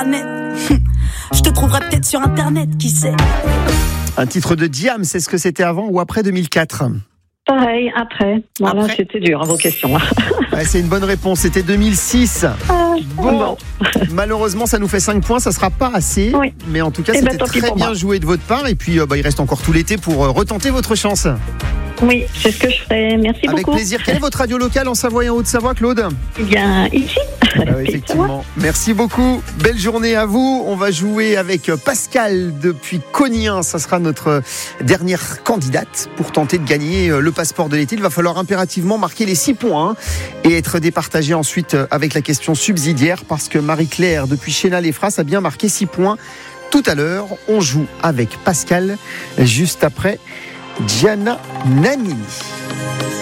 Je te trouverai peut-être sur internet, qui sait. Un titre de Diams, est-ce que c'était avant ou après 2004 ? Pareil, après. Voilà, Après. c'était dur, vos questions. Ouais, c'est une bonne réponse, c'était 2006. Bon, malheureusement ça nous fait 5 points, ça sera pas assez. Oui. Mais en tout cas Eh ben, c'était tant pis très pour bien moi. joué de votre part. Et puis il reste encore tout l'été pour retenter votre chance. Oui, c'est ce que je ferai. Merci Avec beaucoup. plaisir. Quelle est votre radio locale en Savoie et en Haute-Savoie, Claude ? Bien, ici. Effectivement. Merci beaucoup. Belle journée à vous. On va jouer avec Pascal depuis Cognien. Ça sera notre dernière candidate pour tenter de gagner le passeport de l'été. Il va falloir impérativement marquer les 6 points et être départagé ensuite avec la question subsidiaire parce que Marie-Claire depuis Chénal-les-Fras a bien marqué 6 points tout à l'heure. On joue avec Pascal juste après Gianna Nannini.